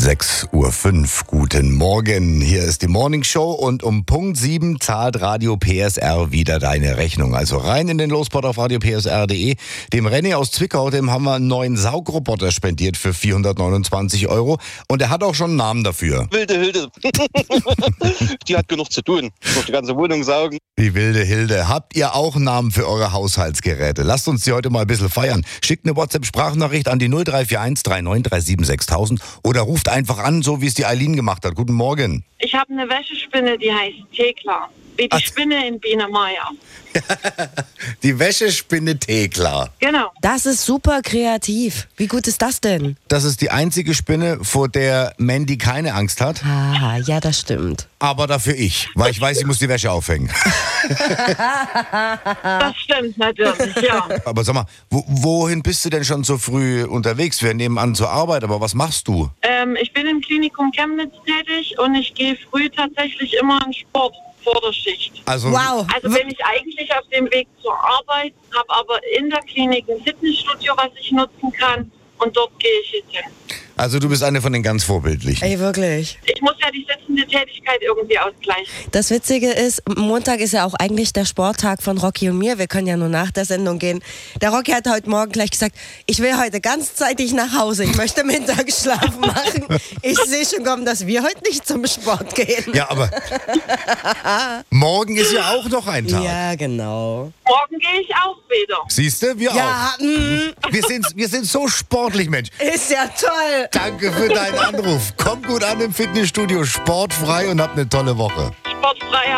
6:05 Uhr. Guten Morgen. Hier ist die Morning Show und um Punkt 7 zahlt Radio PSR wieder deine Rechnung. Also rein in den Lospot auf radiopsr.de. Dem René aus Zwickau, dem haben wir einen neuen Saugroboter spendiert für 429 €. Und er hat auch schon einen Namen dafür. Wilde Hilde. Die hat genug zu tun. Noch die ganze Wohnung saugen. Die wilde Hilde. Habt ihr auch einen Namen für eure Haushaltsgeräte? Lasst uns die heute mal ein bisschen feiern. Schickt eine WhatsApp-Sprachnachricht an die 0341 3937 6000 oder ruft einfach an, so wie es die Eileen gemacht hat. Guten Morgen. Ich habe eine Wäschespinne, die heißt Thekla. Wie die Spinne in Biene Meier. Die Wäschespinne Thekla. Genau. Das ist super kreativ. Wie gut ist das denn? Das ist die einzige Spinne, vor der Mandy keine Angst hat. Ah, ja, das stimmt. Aber dafür ich, weil ich weiß, ich muss die Wäsche aufhängen. Das stimmt natürlich, ja. Aber sag mal, wohin bist du denn schon so früh unterwegs? Wir nehmen an zur Arbeit, aber was machst du? Ich bin im Klinikum Chemnitz tätig und ich gehe früh tatsächlich immer in Sport vor der Schicht. Also, Wow. Also bin ich eigentlich auf dem Weg zur Arbeit, habe aber in der Klinik ein Fitnessstudio, was ich nutzen kann und dort gehe ich jetzt hin. Also du bist eine von den ganz Vorbildlichen. Ey, wirklich. Ich muss ja die sitzende Tätigkeit irgendwie ausgleichen. Das Witzige ist, Montag ist ja auch eigentlich der Sporttag von Rocky und mir. Wir können ja nur nach der Sendung gehen. Der Rocky hat heute Morgen gleich gesagt, ich will heute ganzzeitig nach Hause. Ich möchte Mittagsschlaf machen. Ich sehe schon kommen, dass wir heute nicht zum Sport gehen. Ja, aber morgen ist ja auch noch ein Tag. Ja, genau. Morgen gehe ich auch wieder. Siehst du, wir Ja, auch. Wir sind so sportlich, Mensch. ist ja toll. Danke für deinen Anruf. Komm gut an im Fitnessstudio, sportfrei und hab eine tolle Woche. Sportfrei